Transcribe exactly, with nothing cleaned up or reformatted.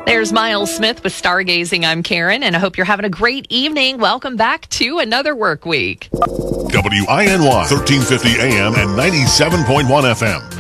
There's Miles Smith with Stargazing. I'm Karen, and I hope you're having a great evening. Welcome back to another work week. W I N Y, thirteen fifty A M and ninety-seven point one F M.